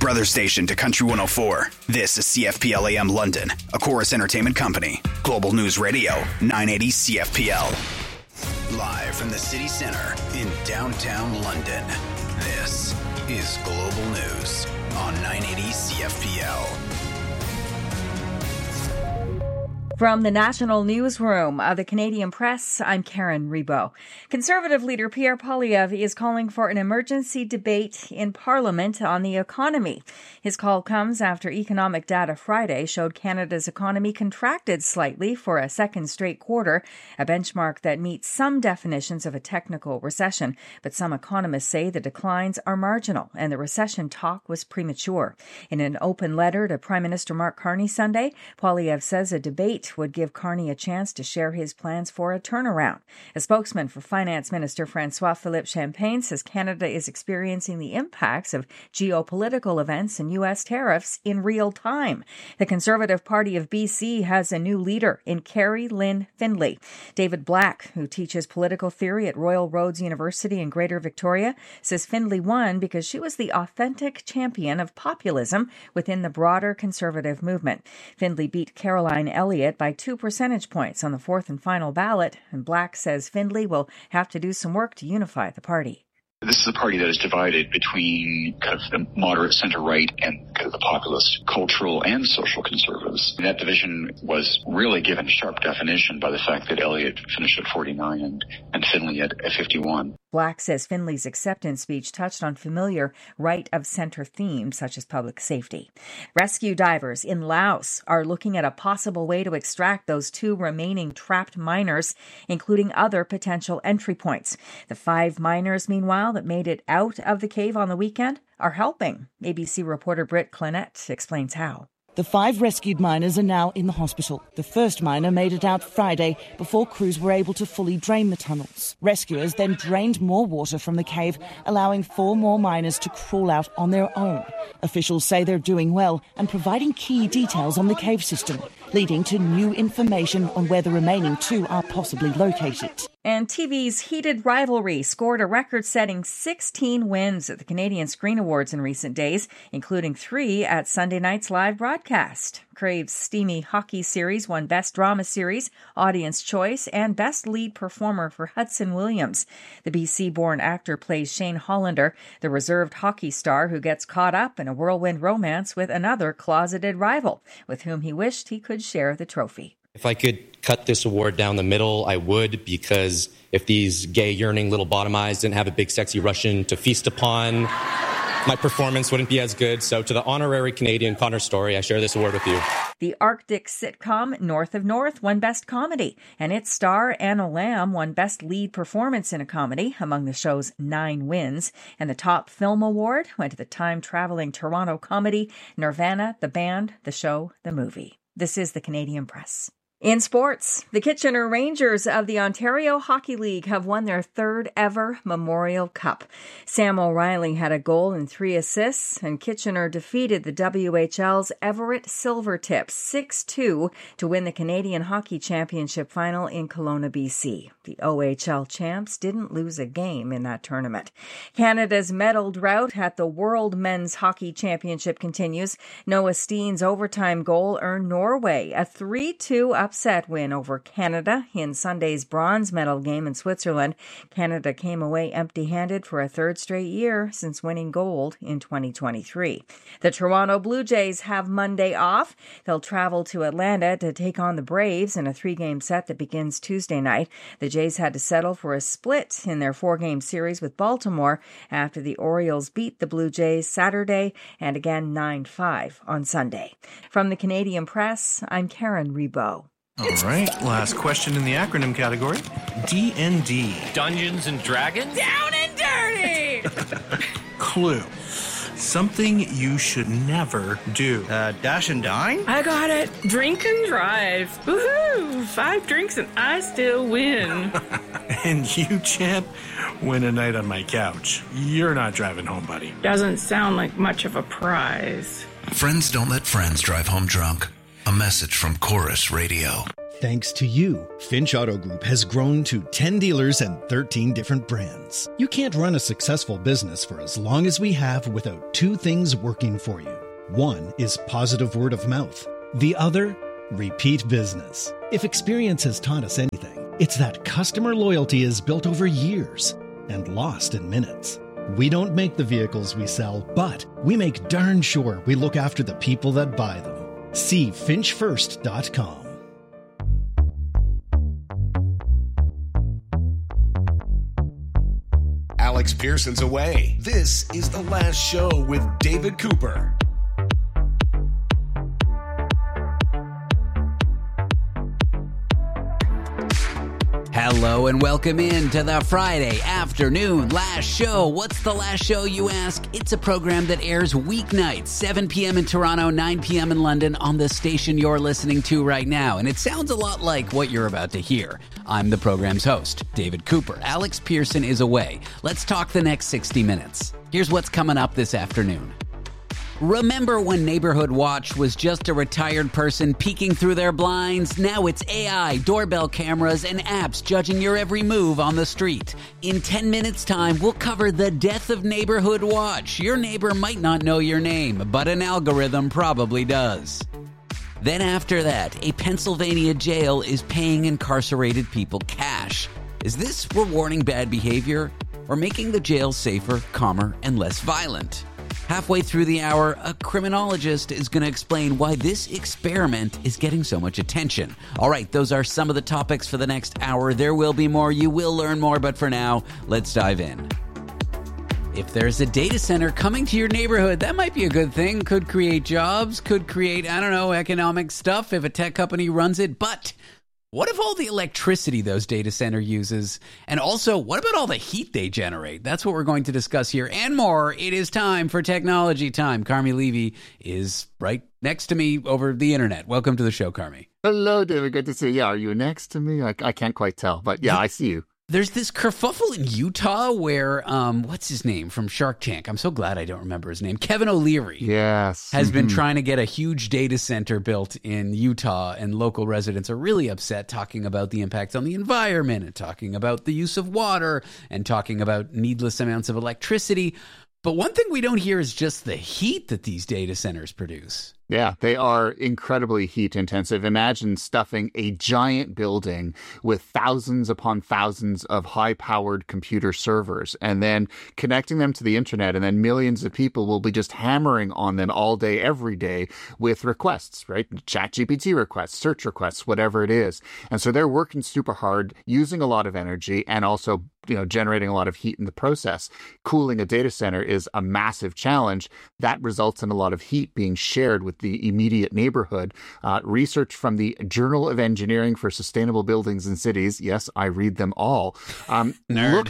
Brother station to Country 104. This is CFPL AM London, a Chorus Entertainment company. Global News Radio, 980 CFPL. Live from the city centre in downtown London. This is Global News on 980 CFPL. From the National Newsroom of the Canadian Press, I'm Karen Rebo. Conservative leader Pierre Poilievre is calling for an emergency debate in Parliament on the economy. His call comes after economic data Friday showed Canada's economy contracted slightly for a second straight quarter, a benchmark that meets some definitions of a technical recession. But some economists say the declines are marginal and the recession talk was premature. In an open letter to Prime Minister Mark Carney Sunday, Poilievre says a debate would give Carney a chance to share his plans for a turnaround. A spokesman for Finance Minister François-Philippe Champagne says Canada is experiencing the impacts of geopolitical events and U.S. tariffs in real time. The Conservative Party of BC has a new leader in Carrie Lynn Findlay. David Black, who teaches political theory at Royal Roads University in Greater Victoria, says Findlay won because she was the authentic champion of populism within the broader Conservative movement. Findlay beat Caroline Elliott by 2 percentage points on the fourth and final ballot, and Black says Findlay will have to do some work to unify the party. This is a party that is divided between kind of the moderate center-right and kind of the populist cultural and social conservatives. And that division was really given sharp definition by the fact that Elliott finished at 49 and Findlay at 51. Black says Findlay's acceptance speech touched on familiar right-of-center themes such as public safety. Rescue divers in Laos are looking at a possible way to extract those 2 remaining trapped miners, including other potential entry points. The 5 miners, meanwhile, that made it out of the cave on the weekend are helping. ABC reporter Britt Clinette explains how. The 5 rescued miners are now in the hospital. The first miner made it out Friday before crews were able to fully drain the tunnels. Rescuers then drained more water from the cave, allowing 4 more miners to crawl out on their own. Officials say they're doing well and providing key details on the cave system, leading to new information on where the remaining 2 are possibly located. And TV's heated rivalry scored a record-setting 16 wins at the Canadian Screen Awards in recent days, including 3 at Sunday night's live broadcast. Crave's steamy hockey series won Best Drama Series, Audience Choice, and Best Lead Performer for Hudson Williams. The BC-born actor plays Shane Hollander, the reserved hockey star who gets caught up in a whirlwind romance with another closeted rival, with whom he wished he could share the trophy. If I could cut this award down the middle, I would, because if these gay, yearning little bottom eyes didn't have a big, sexy Russian to feast upon, my performance wouldn't be as good. So to the honorary Canadian Connor Story, I share this award with you. The Arctic sitcom North of North won Best Comedy, and its star Anna Lamb won Best Lead Performance in a Comedy among the show's 9 wins. And the top film award went to the time-traveling Toronto comedy Nirvana, the band, the show, the movie. This is the Canadian Press. In sports, the Kitchener Rangers of the Ontario Hockey League have won their 3rd ever Memorial Cup. Sam O'Reilly had a goal and 3 assists, and Kitchener defeated the WHL's Everett Silvertips 6-2 to win the Canadian Hockey Championship final in Kelowna, BC. The OHL champs didn't lose a game in that tournament. Canada's medal drought at the World Men's Hockey Championship continues. Noah Steen's overtime goal earned Norway a 3-2 upset win over Canada in Sunday's bronze medal game in Switzerland. Canada came away empty-handed for a 3rd straight year since winning gold in 2023. The Toronto Blue Jays have Monday off. They'll travel to Atlanta to take on the Braves in a 3-game set that begins Tuesday night. The Jays had to settle for a split in their 4-game series with Baltimore after the Orioles beat the Blue Jays Saturday and again 9-5 on Sunday. From the Canadian Press, I'm Karen Rebo. All right, last question in the acronym category. D&D. Dungeons and Dragons? Down and dirty! Clue. Something you should never do. Dash and dine? I got it. Drink and drive. Woohoo! 5 drinks and I still win. And you, champ, win a night on my couch. You're not driving home, buddy. Doesn't sound like much of a prize. Friends don't let friends drive home drunk. A message from Chorus Radio. Thanks to you, Finch Auto Group has grown to 10 dealers and 13 different brands. You can't run a successful business for as long as we have without two things working for you. One is positive word of mouth. The other, repeat business. If experience has taught us anything, it's that customer loyalty is built over years and lost in minutes. We don't make the vehicles we sell, but we make darn sure we look after the people that buy them. See finchfirst.com. Alex Pearson's away. This is The Last Show with David Cooper. Hello and welcome in to the Friday afternoon Last Show. What's The Last Show, you ask? It's a program that airs weeknights, 7 p.m. in Toronto, 9 p.m. in London on the station you're listening to right now. And it sounds a lot like what you're about to hear. I'm the program's host, David Cooper. Alex Pearson is away. Let's talk the next 60 minutes. Here's what's coming up this afternoon. Remember when Neighborhood Watch was just a retired person peeking through their blinds? Now it's AI, doorbell cameras, and apps judging your every move on the street. In 10 minutes' time, we'll cover the death of Neighborhood Watch. Your neighbor might not know your name, but an algorithm probably does. Then after that, a Pennsylvania jail is paying incarcerated people cash. Is this rewarding bad behavior or making the jail safer, calmer, and less violent? Halfway through the hour, a criminologist is going to explain why this experiment is getting so much attention. All right, those are some of the topics for the next hour. There will be more. You will learn more. But for now, let's dive in. If there's a data center coming to your neighborhood, that might be a good thing. Could create jobs, could create, economic stuff if a tech company runs it. But what if all the electricity those data center uses? And also, what about all the heat they generate? That's what we're going to discuss here and more. It is time for Technology Time. Carmi Levy is right next to me over the internet. Welcome to the show, Carmi. Hello, David. Good to see you. Yeah, are you next to me? I can't quite tell, but yeah, I see you. There's this kerfuffle in Utah where, what's his name from Shark Tank? I'm so glad I don't remember his name. Kevin O'Leary. Yes. Has been trying to get a huge data center built in Utah, and local residents are really upset, talking about the impacts on the environment and talking about the use of water and talking about needless amounts of electricity. But one thing we don't hear is just the heat that these data centers produce. Yeah, they are incredibly heat intensive. Imagine stuffing a giant building with thousands upon thousands of high-powered computer servers and then connecting them to the internet, and then millions of people will be just hammering on them all day, every day with requests, right? ChatGPT requests, search requests, whatever it is. And so they're working super hard, using a lot of energy and also generating a lot of heat in the process. Cooling a data center is a massive challenge. That results in a lot of heat being shared with the immediate neighborhood. Research from the Journal of Engineering for Sustainable Buildings and Cities, yes, I read them all. Nerd.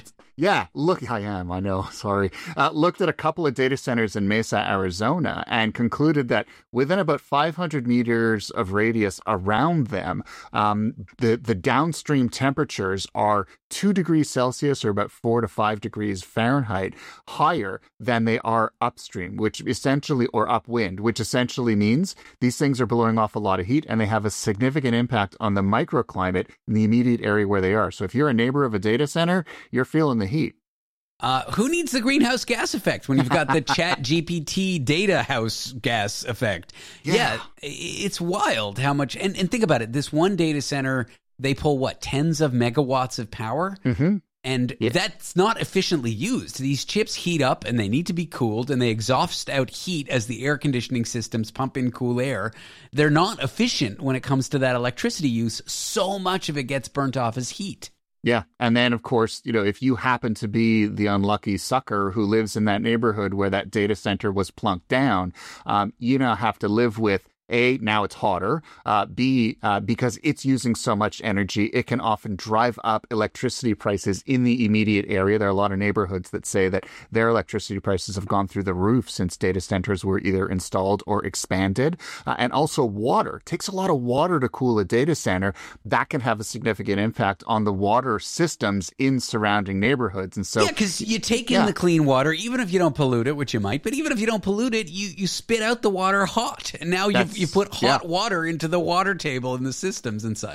Looked at a couple of data centers in Mesa, Arizona, and concluded that within about 500 meters of radius around them, the downstream temperatures are 2 degrees Celsius, or about 4 to 5 degrees Fahrenheit, higher than they are upstream, or upwind, which essentially means these things are blowing off a lot of heat, and they have a significant impact on the microclimate in the immediate area where they are. So if you're a neighbor of a data center, you're feeling the heat. Who needs the greenhouse gas effect when you've got the ChatGPT data house gas effect? Yeah, it's wild how much. And think about it. This one data center, they pull, tens of megawatts of power? Mm-hmm. And that's not efficiently used. These chips heat up and they need to be cooled, and they exhaust out heat as the air conditioning systems pump in cool air. They're not efficient when it comes to that electricity use. So much of it gets burnt off as heat. Yeah. And then, of course, if you happen to be the unlucky sucker who lives in that neighborhood where that data center was plunked down, you now have to live with A, now it's hotter. B, because it's using so much energy, it can often drive up electricity prices in the immediate area. There are a lot of neighborhoods that say that their electricity prices have gone through the roof since data centers were either installed or expanded. And also water. It takes a lot of water to cool a data center. That can have a significant impact on the water systems in surrounding neighborhoods. And so, yeah, because you take in the clean water, even if you don't pollute it, which you might, but even if you don't pollute it, you spit out the water hot. And now you put hot water into the water table in the systems and such.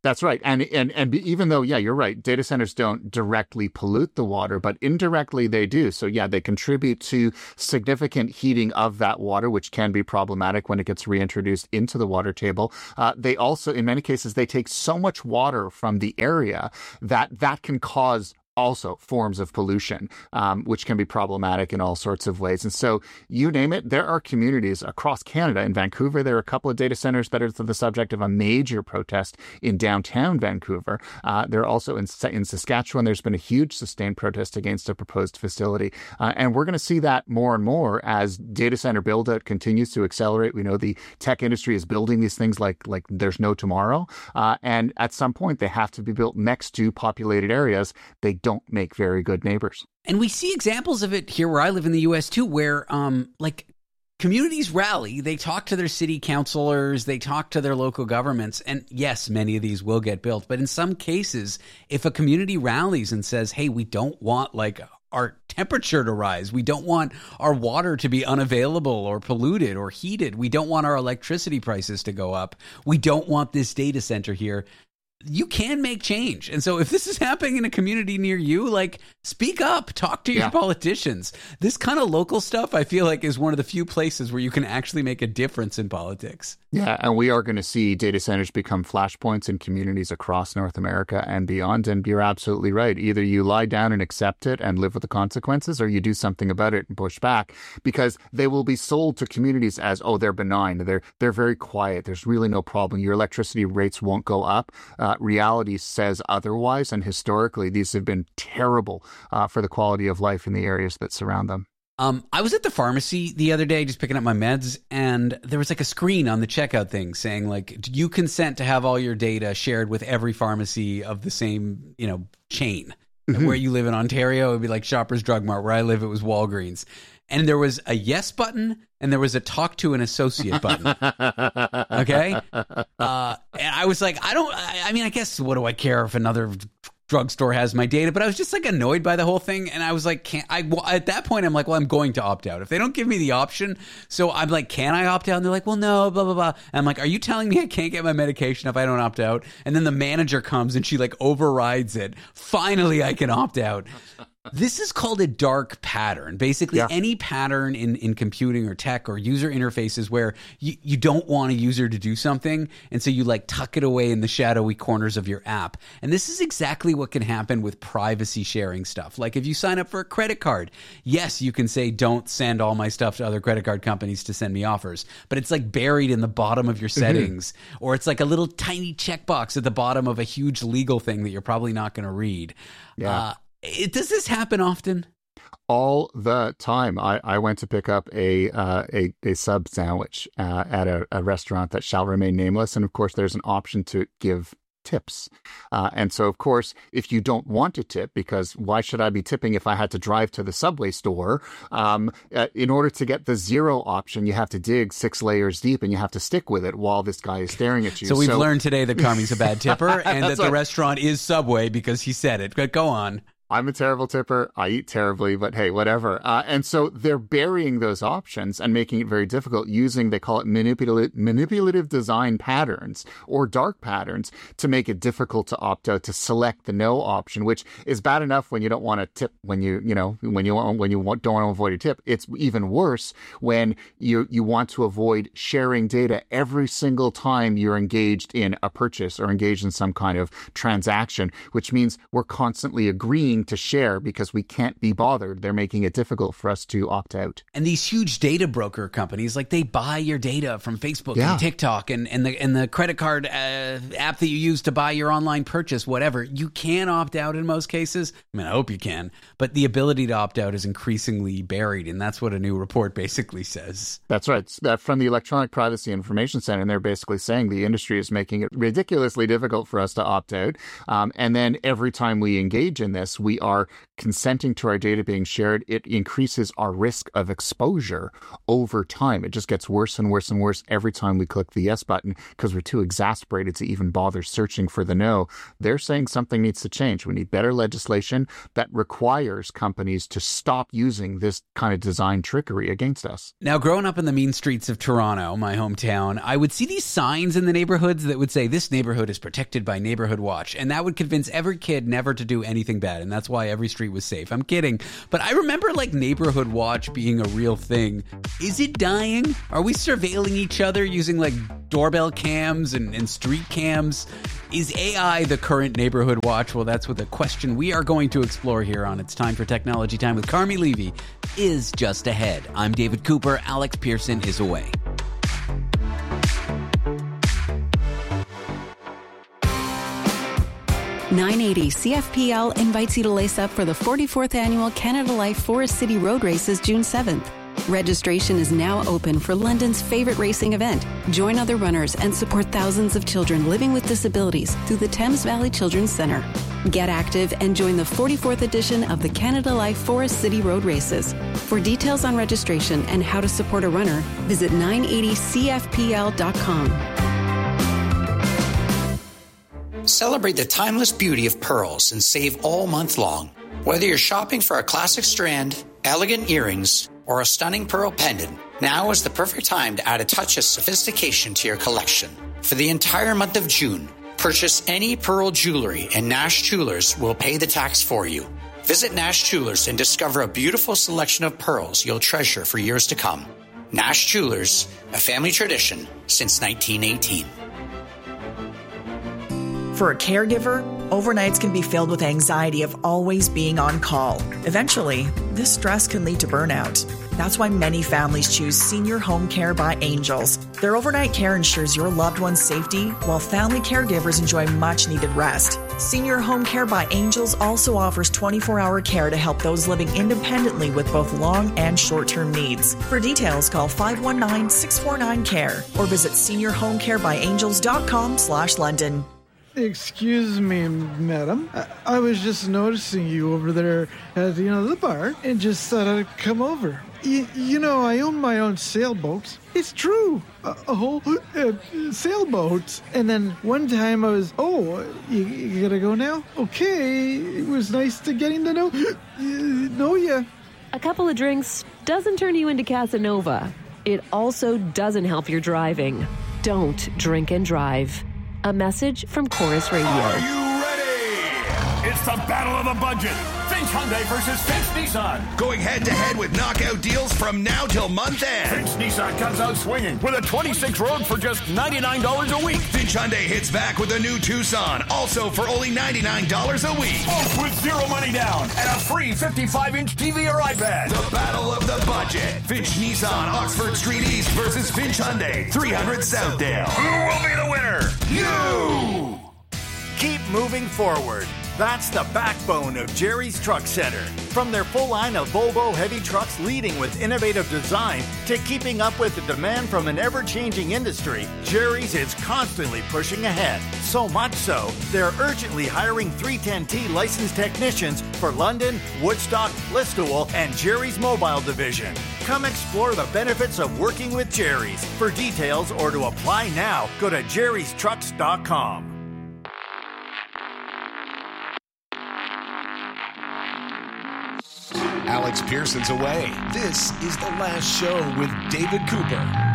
That's right. And even though, you're right, data centers don't directly pollute the water, but indirectly they do. So they contribute to significant heating of that water, which can be problematic when it gets reintroduced into the water table. They also, in many cases, they take so much water from the area that can cause also forms of pollution, which can be problematic in all sorts of ways. And so you name it, there are communities across Canada. In Vancouver, there are a couple of data centers that are the subject of a major protest in downtown Vancouver. There are also in Saskatchewan, there's been a huge sustained protest against a proposed facility. And we're going to see that more and more as data center build-out continues to accelerate. We know the tech industry is building these things like there's no tomorrow. And at some point, they have to be built next to populated areas. They don't make very good neighbors. And we see examples of it here where I live in the U.S. too, where communities rally, they talk to their city councilors, they talk to their local governments, and yes, many of these will get built. But in some cases, if a community rallies and says, hey, we don't want our temperature to rise, we don't want our water to be unavailable or polluted or heated, we don't want our electricity prices to go up, we don't want this data center here, you can make change. And so if this is happening in a community near you, speak up, talk to your politicians. This kind of local stuff, I feel like, is one of the few places where you can actually make a difference in politics. Yeah, and we are going to see data centers become flashpoints in communities across North America and beyond. And you're absolutely right. Either you lie down and accept it and live with the consequences, or you do something about it and push back, because they will be sold to communities as, oh, they're benign. They're very quiet. There's really no problem. Your electricity rates won't go up. Reality says otherwise. And historically, these have been terrible for the quality of life in the areas that surround them. I was at the pharmacy the other day just picking up my meds, and there was a screen on the checkout thing saying do you consent to have all your data shared with every pharmacy of the same, chain? Mm-hmm. Where you live in Ontario, it would be Shoppers Drug Mart. Where I live, it was Walgreens. And there was a yes button and there was a talk to an associate button. Okay? And I was I guess what do I care if another drugstore has my data? But I was just annoyed by the whole thing. And I was at that point, I'm I'm going to opt out. If they don't give me the option, so I'm can I opt out? And they're well, no, blah, blah, blah. And I'm are you telling me I can't get my medication if I don't opt out? And then the manager comes and she overrides it. Finally, I can opt out. This is called a dark pattern. Basically, any pattern in computing or tech or user interfaces where you don't want a user to do something, and so you tuck it away in the shadowy corners of your app. And this is exactly what can happen with privacy sharing stuff. If you sign up for a credit card, yes, you can say, don't send all my stuff to other credit card companies to send me offers. But it's buried in the bottom of your settings, or it's a little tiny checkbox at the bottom of a huge legal thing that you're probably not going to read. Yeah. Does this happen often? All the time. I went to pick up a sub sandwich at a restaurant that shall remain nameless. And of course, there's an option to give tips. And so, of course, if you don't want to tip, because why should I be tipping if I had to drive to the Subway store? In order to get the zero option, you have to dig 6 layers deep and you have to stick with it while this guy is staring at you. So we've learned today that Carmi's a bad tipper and that the restaurant is Subway because he said it. But go on. I'm a terrible tipper. I eat terribly, but hey, whatever. And so they're burying those options and making it very difficult using, they call it manipulative design patterns or dark patterns to make it difficult to opt out, to select the no option, which is bad enough when you don't want to tip, when you don't want to avoid a tip. It's even worse when you want to avoid sharing data every single time you're engaged in a purchase or engaged in some kind of transaction, which means we're constantly agreeing to share because we can't be bothered. They're making it difficult for us to opt out. And these huge data broker companies, they buy your data from Facebook and TikTok and the credit card app that you use to buy your online purchase, whatever. You can opt out in most cases. I hope you can. But the ability to opt out is increasingly buried, and that's what a new report basically says. That's right. From the Electronic Privacy Information Center, and they're basically saying the industry is making it ridiculously difficult for us to opt out. And then every time we engage in this, we are consenting to our data being shared, it increases our risk of exposure over time. It just gets worse and worse and worse every time we click the yes button because we're too exasperated to even bother searching for the no. They're saying something needs to change. We need better legislation that requires companies to stop using this kind of design trickery against us. Now, growing up in the mean streets of Toronto, my hometown, I would see these signs in the neighborhoods that would say, this neighborhood is protected by Neighborhood Watch. And that would convince every kid never to do anything bad. And that's why every street was safe. I'm kidding. But I remember like Neighborhood Watch being a real thing. Is it dying? Are we surveilling each other using like doorbell cams and street cams? Is AI the current Neighborhood Watch? Well, that's what the question we are going to explore here on It's Time for Technology Time with Carmi Levy is just ahead. I'm David Cooper. Alex Pearson is away. .980 CFPL invites you to lace up for the 44th Annual Canada Life Forest City Road Races June 7th. Registration is now open for London's favorite racing event. Join other runners and support thousands of children living with disabilities through the Thames Valley Children's Centre. Get active and join the 44th edition of the Canada Life Forest City Road Races. For details on registration and how to support a runner, visit 980cfpl.com. Celebrate the timeless beauty of pearls and save all month long. Whether you're shopping for a classic strand, elegant earrings, or a stunning pearl pendant, now is the perfect time to add a touch of sophistication to your collection. For the entire month of June, purchase any pearl jewelry and Nash Jewelers will pay the tax for you. Visit Nash Jewelers and discover a beautiful selection of pearls you'll treasure for years to come. Nash Jewelers, a family tradition since 1918. For a caregiver, overnights can be filled with anxiety of always being on call. Eventually, this stress can lead to burnout. That's why many families choose Senior Home Care by Angels. Their overnight care ensures your loved one's safety, while family caregivers enjoy much-needed rest. Senior Home Care by Angels also offers 24-hour care to help those living independently with both long and short-term needs. For details, call 519-649-CARE or visit seniorhomecarebyangels.com/London. Excuse me, madam. I was just noticing you over there at, the bar and just thought I'd come over. I own my own sailboat. It's true. A whole sailboat. And then one time I was, you gotta go now? Okay. It was nice getting to know you. A couple of drinks doesn't turn you into Casanova. It also doesn't help your driving. Don't drink and drive. A message from Chorus Radio. Are you ready? It's the battle of the budget. Finch Hyundai versus Finch Nissan. Going head-to-head with knockout deals from now till month end. Finch Nissan comes out swinging with a 26 Rogue for just $99 a week. Finch Hyundai hits back with a new Tucson, also for only $99 a week. Both with zero money down and a free 55-inch TV or iPad. The battle of the budget. Finch Nissan, Oxford Street East versus Finch Hyundai, 300 Southdale. Who will be the winner? You! Keep moving forward. That's the backbone of Jerry's Truck Center. From their full line of Volvo heavy trucks leading with innovative design to keeping up with the demand from an ever-changing industry, Jerry's is constantly pushing ahead. So much so, they're urgently hiring 310T licensed technicians for London, Woodstock, Listowel, and Jerry's Mobile Division. Come explore the benefits of working with Jerry's. For details or to apply now, go to jerrystrucks.com. Alex Pearson's away. This is The Last Show with David Cooper.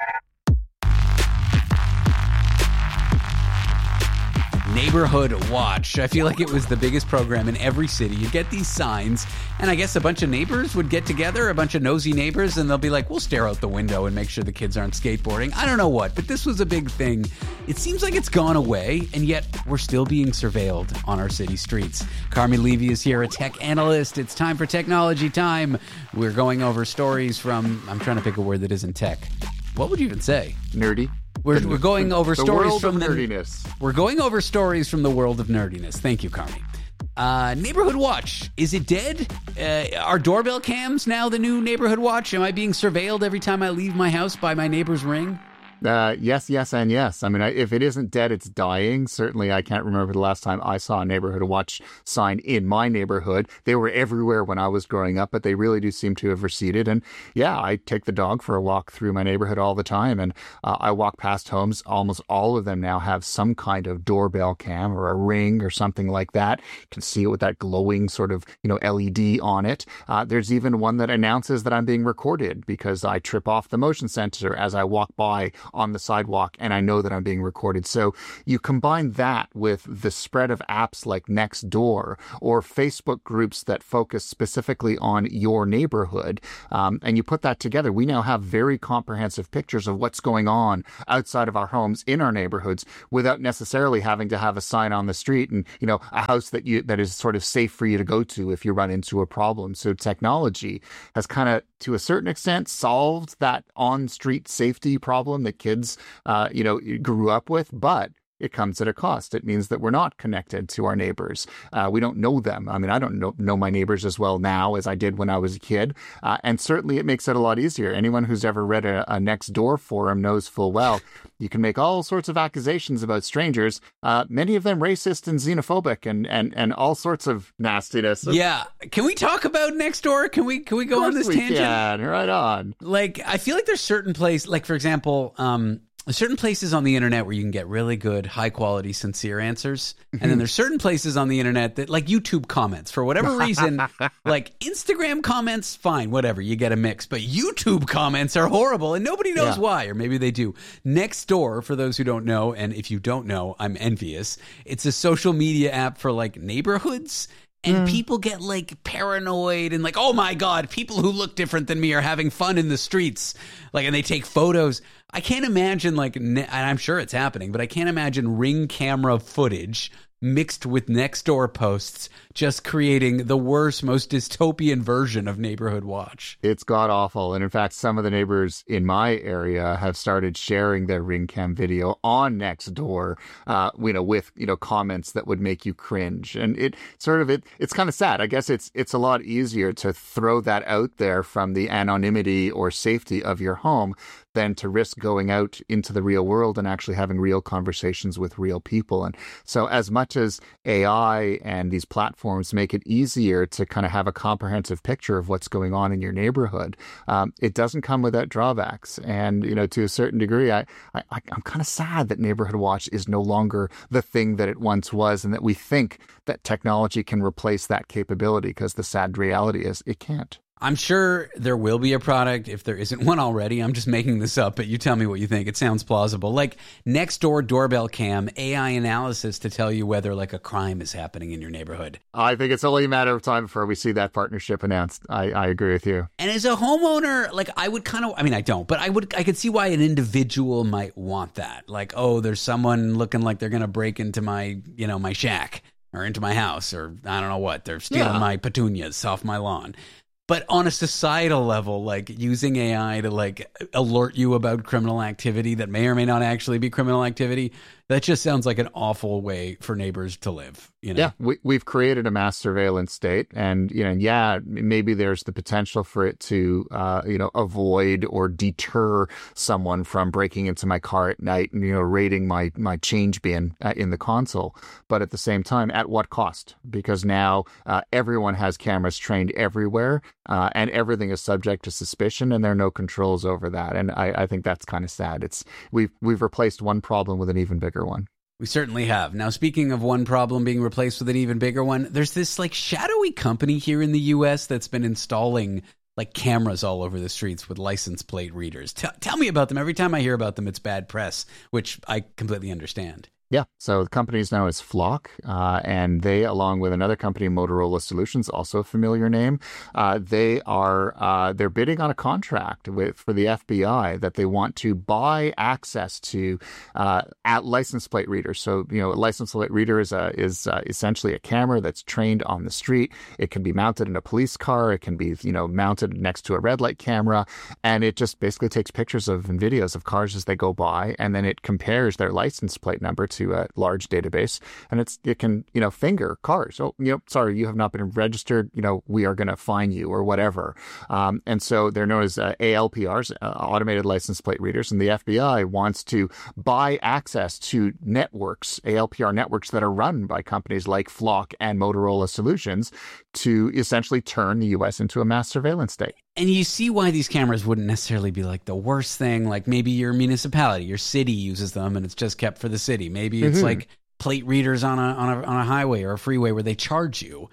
Neighborhood Watch. I feel like it was the biggest program in every city. You get these signs, and I guess a bunch of neighbors would get together, a bunch of nosy neighbors, and they'll be like, we'll stare out the window and make sure the kids aren't skateboarding. I don't know what, but this was a big thing. It seems like it's gone away, and yet we're still being surveilled on our city streets. Carmi Levy is here, a tech analyst. It's time for Technology Time. We're going over stories from, I'm trying to pick a word that isn't tech. What would you even say? Nerdy. We're going over stories from nerdiness. We're going over stories from the world of nerdiness. Thank you, Carmi. Neighborhood Watch. Is it dead? Are doorbell cams now the new Neighborhood Watch? Am I being surveilled every time I leave my house by my neighbor's ring? Yes, and yes. I mean, if it isn't dead, it's dying. Certainly, I can't remember the last time I saw a neighborhood watch sign in my neighborhood. They were everywhere when I was growing up, but they really do seem to have receded. And yeah, I take the dog for a walk through my neighborhood all the time, and I walk past homes. Almost all of them now have some kind of doorbell cam or a Ring or something like that. You can see it with that glowing sort of, LED on it. There's even one that announces that I'm being recorded because I trip off the motion sensor as I walk by on the sidewalk, and I know that I'm being recorded. So you combine that with the spread of apps like Nextdoor or Facebook groups that focus specifically on your neighborhood, and you put that together, we now have very comprehensive pictures of what's going on outside of our homes in our neighborhoods without necessarily having to have a sign on the street and, a house that is sort of safe for you to go to if you run into a problem. So technology has kind of, to a certain extent, solved that on-street safety problem that kids, grew up with, but it comes at a cost. It means that we're not connected to our neighbors. We don't know them. I mean, I don't know my neighbors as well now as I did when I was a kid. And certainly it makes it a lot easier. Anyone who's ever read a Nextdoor forum knows full well you can make all sorts of accusations about strangers, many of them racist and xenophobic and all sorts of nastiness. Yeah. Can we talk about Nextdoor? Can we go on this tangent? Can. Right on. Like, I feel like there's certain places, like, for example, certain places on the internet where you can get really good, high quality, sincere answers. And then there's certain places on the internet that, like YouTube comments, for whatever reason, like Instagram comments, fine, whatever, you get a mix. But YouTube comments are horrible and nobody knows why, or maybe they do. Nextdoor, for those who don't know, and if you don't know, I'm envious. It's a social media app for like neighborhoods. And people get like paranoid and like, oh my God, people who look different than me are having fun in the streets. Like, and they take photos. I can't imagine and I'm sure it's happening, but I can't imagine Ring camera footage mixed with Nextdoor posts just creating the worst, most dystopian version of Neighborhood Watch. It's god awful. And in fact, some of the neighbors in my area have started sharing their Ring cam video on Nextdoor, with comments that would make you cringe. And it's kind of sad. I guess it's a lot easier to throw that out there from the anonymity or safety of your home than to risk going out into the real world and actually having real conversations with real people. And so as much as AI and these platforms make it easier to kind of have a comprehensive picture of what's going on in your neighborhood, it doesn't come without drawbacks. And, to a certain degree, I'm kind of sad that Neighborhood Watch is no longer the thing that it once was and that we think that technology can replace that capability, because the sad reality is it can't. I'm sure there will be a product if there isn't one already. I'm just making this up, but you tell me what you think. It sounds plausible. Like Nextdoor doorbell cam, AI analysis to tell you whether like a crime is happening in your neighborhood. I think it's only a matter of time before we see that partnership announced. I agree with you. And as a homeowner, like I don't, but I could see why an individual might want that. Like, oh, there's someone looking like they're going to break into my, my shack or into my house, or I don't know what. They're stealing my petunias off my lawn. But on a societal level, like using AI to like alert you about criminal activity that may or may not actually be criminal activity, that just sounds like an awful way for neighbors to live. Yeah, we've created a mass surveillance state, and maybe there's the potential for it to avoid or deter someone from breaking into my car at night and raiding my change bin in the console. But at the same time, at what cost? Because now everyone has cameras trained everywhere, and everything is subject to suspicion, and there are no controls over that. And I think that's kind of sad. We've replaced one problem with an even bigger one. We certainly have. Now, speaking of one problem being replaced with an even bigger one, there's this like shadowy company here in the U.S. that's been installing like cameras all over the streets with license plate readers. Tell me about them. Every time I hear about them, it's bad press, which I completely understand. Yeah, so the company is now is Flock, and they, along with another company, Motorola Solutions, also a familiar name, they're bidding on a contract for the FBI that they want to buy access to at license plate readers. So, a license plate reader is essentially a camera that's trained on the street. It can be mounted in a police car. It can be, mounted next to a red light camera, and it just basically takes pictures of and videos of cars as they go by, and then it compares their license plate number into a large database, and it can, finger cars. Oh, sorry, you have not been registered. We are going to fine you or whatever. And so they're known as ALPRs, automated license plate readers. And the FBI wants to buy access to networks, ALPR networks that are run by companies like Flock and Motorola Solutions to essentially turn the U.S. into a mass surveillance state. And you see why these cameras wouldn't necessarily be like the worst thing. Like maybe your municipality, your city uses them and it's just kept for the city. Maybe it's like plate readers on a highway or a freeway where they charge you.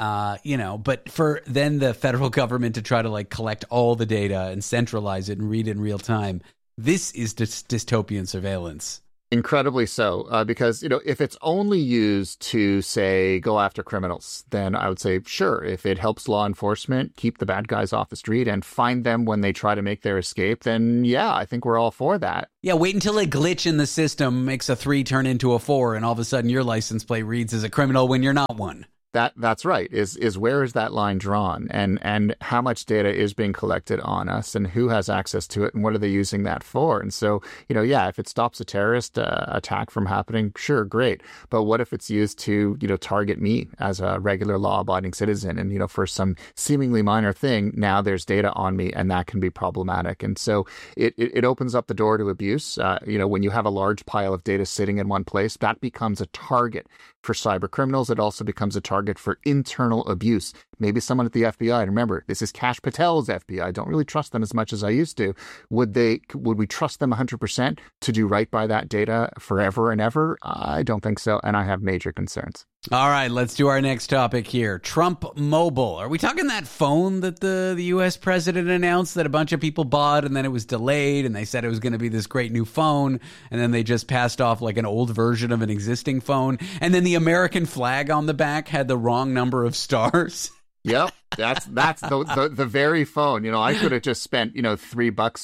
But for then the federal government to try to like collect all the data and centralize it and read it in real time, this is dystopian surveillance. Incredibly so, because, if it's only used to, say, go after criminals, then I would say, sure, if it helps law enforcement keep the bad guys off the street and find them when they try to make their escape, then yeah, I think we're all for that. Yeah, wait until a glitch in the system makes a 3 turn into a 4, and all of a sudden your license plate reads as a criminal when you're not one. That's right. Is where is that line drawn, and how much data is being collected on us, and who has access to it, and what are they using that for? And so, if it stops a terrorist attack from happening, sure, great. But what if it's used to, target me as a regular law-abiding citizen, and for some seemingly minor thing, now there's data on me, and that can be problematic. And so it opens up the door to abuse. When you have a large pile of data sitting in one place, that becomes a target for cyber criminals. It also becomes a target for internal abuse. Maybe someone at the FBI, and remember, this is Kash Patel's FBI. I don't really trust them as much as I used to. Would we trust them 100% to do right by that data forever and ever? I don't think so, and I have major concerns. All right, let's do our next topic here. Trump Mobile. Are we talking that phone that the U.S. president announced that a bunch of people bought and then it was delayed and they said it was going to be this great new phone and then they just passed off like an old version of an existing phone and then the American flag on the back had the wrong number of stars? Yep, that's the very phone. I could have just spent $3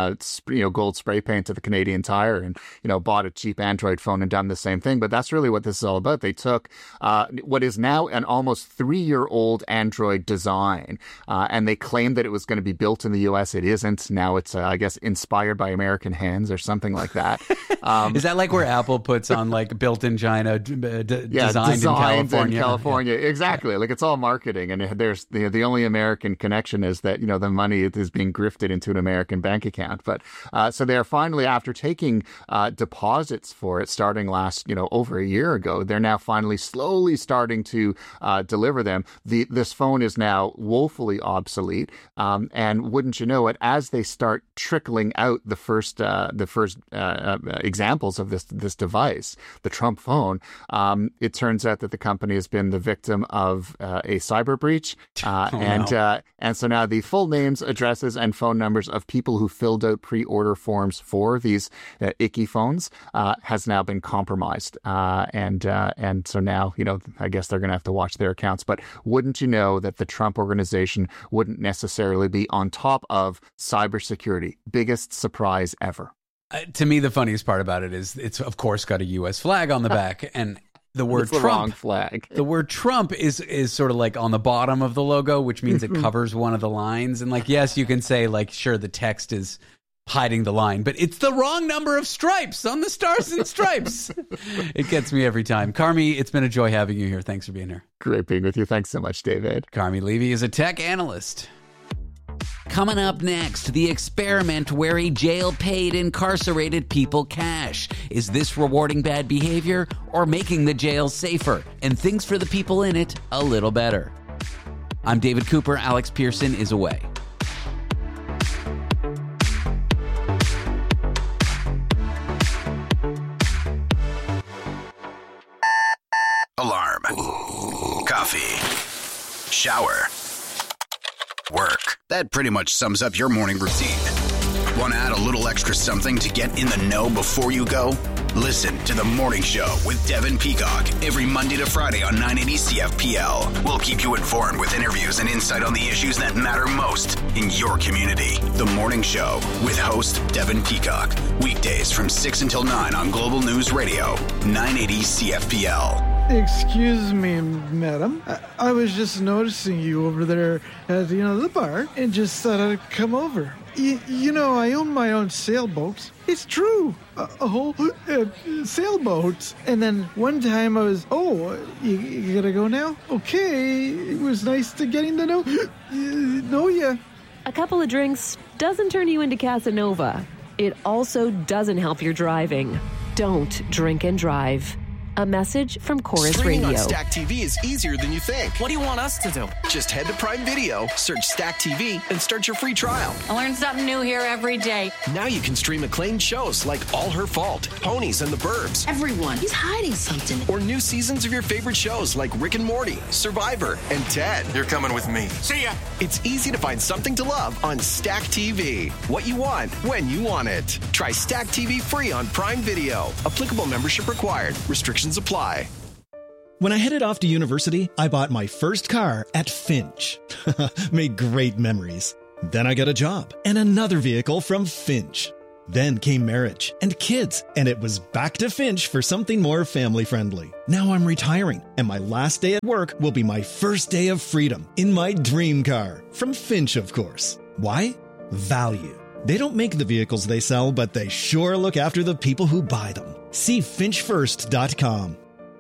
on gold spray paint to the Canadian Tire and bought a cheap Android phone and done the same thing. But that's really what this is all about. They took what is now an almost 3-year-old Android design, and they claimed that it was going to be built in the U.S. It isn't. Now it's I guess inspired by American hands or something like that. Is that like where Apple puts on like built in China, designed in California? Exactly. Like it's all marketing, and there's the only American connection is that the money is being grifted into an American bank account. But so they are finally, after taking deposits for it starting last over a year ago, they're now finally slowly starting to deliver them. This phone is now woefully obsolete, and wouldn't you know it, as they start trickling out the first examples of this device, the Trump phone, it turns out that the company has been the victim of a cyber breach. And so now the full names, addresses, and phone numbers of people who filled out pre-order forms for these icky phones has now been compromised. And so now, I guess they're going to have to watch their accounts. But wouldn't you know that the Trump organization wouldn't necessarily be on top of cybersecurity? Biggest surprise ever. To me, the funniest part about it is it's, of course, got a U.S. flag on the back. And the word Trump, wrong flag. The word Trump is sort of like on the bottom of the logo, which means it covers one of the lines. And like, yes, you can say like, sure, the text is hiding the line, but it's the wrong number of stripes on the stars and stripes. It gets me every time. Carmi, it's been a joy having you here. Thanks for being here. Great being with you. Thanks so much, David. Carmi Levy is a tech analyst. Coming up next, the experiment where a jail paid incarcerated people cash. Is this rewarding bad behavior or making the jail safer and things for the people in it a little better? I'm David Cooper. Alex Pearson is away. Alarm. Coffee. Shower. Work. That pretty much sums up your morning routine. Want to add a little extra something to get in the know before you go? Listen to The Morning Show with Devin Peacock every Monday to Friday on 980 CFPL. We'll keep you informed with interviews and insight on the issues that matter most in your community. The Morning Show with host Devin Peacock. Weekdays from 6 until 9 on Global News Radio, 980 CFPL. Excuse me, madam. I was just noticing you over there at, the bar and just thought I'd come over. You know, I own my own sailboats. It's true. A whole sailboats. And then one time I was, you gotta go now? Okay, it was nice getting to know ya. A couple of drinks doesn't turn you into Casanova. It also doesn't help your driving. Don't drink and drive. A message from Chorus Streaming Radio. on Stack TV is easier than you think. What do you want us to do? Just head to Prime Video, search Stack TV, and start your free trial. I learn something new here every day. Now you can stream acclaimed shows like All Her Fault, Ponies and the Burbs. Everyone, he's hiding something. Or new seasons of your favorite shows like Rick and Morty, Survivor, and Ted. You're coming with me. See ya. It's easy to find something to love on Stack TV. What you want, when you want it. Try Stack TV free on Prime Video. Applicable membership required. Restrictions apply. When I headed off to university, I bought my first car at Finch. Made great memories. Then I got a job and another vehicle from Finch. Then came marriage and kids, and it was back to Finch for something more family-friendly. Now I'm retiring, and my last day at work will be my first day of freedom in my dream car. From Finch, of course. Why? Value. They don't make the vehicles they sell, but they sure look after the people who buy them. See finchfirst.com.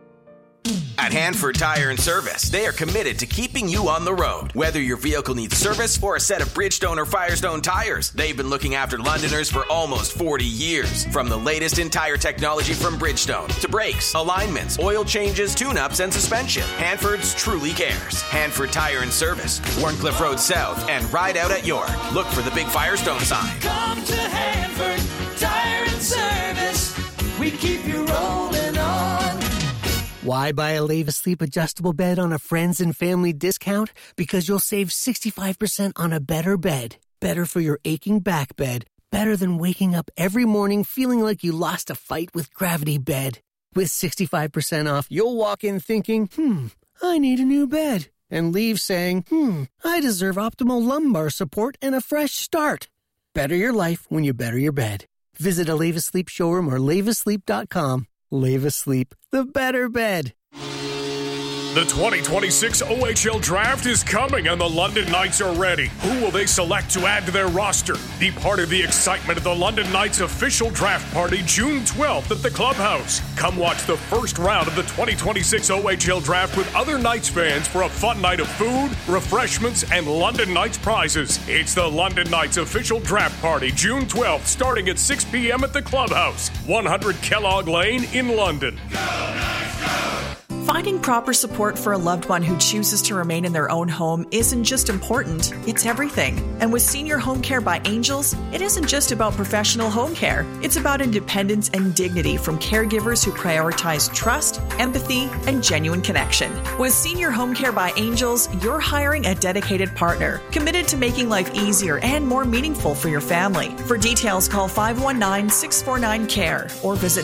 At Hanford Tire and Service, they are committed to keeping you on the road. Whether your vehicle needs service or a set of Bridgestone or Firestone tires, they've been looking after Londoners for almost 40 years. From the latest in tire technology from Bridgestone to brakes, alignments, oil changes, tune-ups, and suspension, Hanford's truly cares. Hanford Tire and Service, Warncliffe Road South, and Ride Out at York. Look for the big Firestone sign. Come to Hanford Tire and Service. We keep you rolling on. Why buy a Leva Sleep adjustable bed on a friends and family discount? Because you'll save 65% on a better bed. Better for your aching back bed. Better than waking up every morning feeling like you lost a fight with Gravity Bed. With 65% off, you'll walk in thinking, I need a new bed. And leave saying, I deserve optimal lumbar support and a fresh start. Better your life when you better your bed. Visit a Leva Sleep showroom or levasleep.com. Leva Sleep, the better bed. The 2026 OHL Draft is coming and the London Knights are ready. Who will they select to add to their roster? Be part of the excitement of the London Knights official draft party June 12th at the Clubhouse. Come watch the first round of the 2026 OHL Draft with other Knights fans for a fun night of food, refreshments, and London Knights prizes. It's the London Knights official draft party June 12th starting at 6 p.m. at the Clubhouse, 100 Kellogg Lane in London. Go Knights, go! Finding proper support for a loved one who chooses to remain in their own home isn't just important, it's everything. And with Senior Home Care by Angels, it isn't just about professional home care. It's about independence and dignity from caregivers who prioritize trust, empathy, and genuine connection. With Senior Home Care by Angels, you're hiring a dedicated partner, committed to making life easier and more meaningful for your family. For details, call 519-649-CARE or visit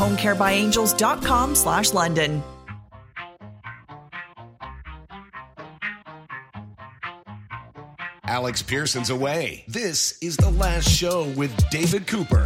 seniorhomecarebyangels.com/London. Alex Pearson's away. This is The Last Show with David Cooper.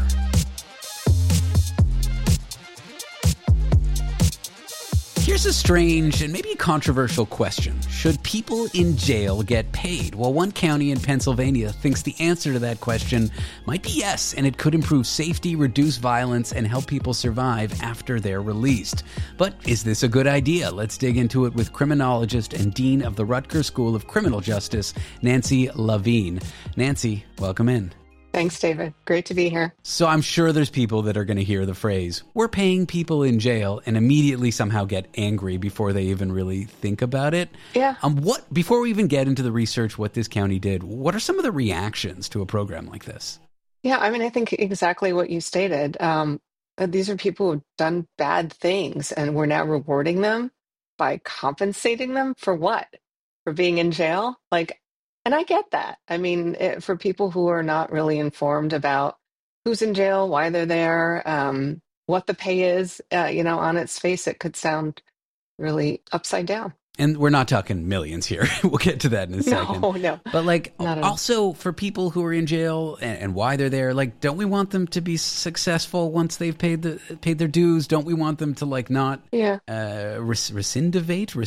Here's a strange and maybe a controversial question. Should people in jail get paid? Well, one county in Pennsylvania thinks the answer to that question might be yes, and it could improve safety, reduce violence, and help people survive after they're released. But is this a good idea? Let's dig into it with criminologist and dean of the Rutgers School of Criminal Justice, Nancy Levine. Nancy, welcome in. Thanks, David. Great to be here. So I'm sure there's people that are going to hear the phrase, we're paying people in jail, and immediately somehow get angry before they even really think about it. Yeah. Before we even get into the research, what this county did, what are some of the reactions to a program like this? Yeah, I mean, I think exactly what you stated. These are people who've done bad things, and we're now rewarding them by compensating them for what? For being in jail? And I get that. I mean, for people who are not really informed about who's in jail, why they're there, what the pay is, on its face, it could sound really upside down. And we're not talking millions here. We'll get to that in a second. No. But also for people who are in jail and why they're there, don't we want them to be successful once they've paid their dues? Don't we want them to not recidivate?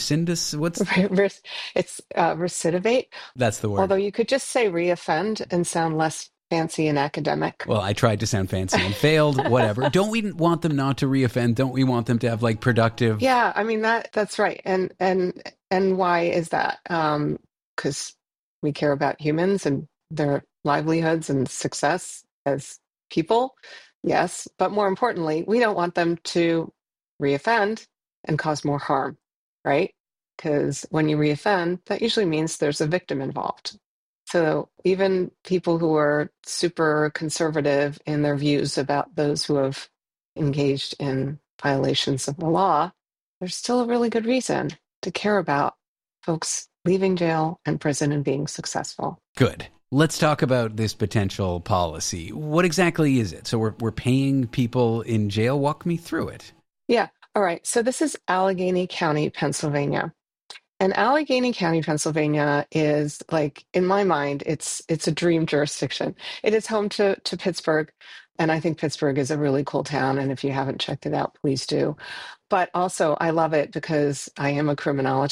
It's recidivate. That's the word. Although you could just say reoffend and sound less fancy and academic. Well, I tried to sound fancy and failed, whatever. Don't we want them not to reoffend? Don't we want them to have like productive? Yeah, I mean that's right. And why is that? Because we care about humans and their livelihoods and success as people. Yes, but more importantly, we don't want them to reoffend and cause more harm, right? Because when you reoffend, that usually means there's a victim involved. So even people who are super conservative in their views about those who have engaged in violations of the law, there's still a really good reason to care about folks leaving jail and prison and being successful. Good. Let's talk about this potential policy. What exactly is it? So we're paying people in jail. Walk me through it. Yeah. All right. So this is Allegheny County, Pennsylvania. And Allegheny County, Pennsylvania is, like, in my mind, it's a dream jurisdiction. It is home to Pittsburgh, and I think Pittsburgh is a really cool town. And if you haven't checked it out, please do. But also, I love it because I am a criminologist.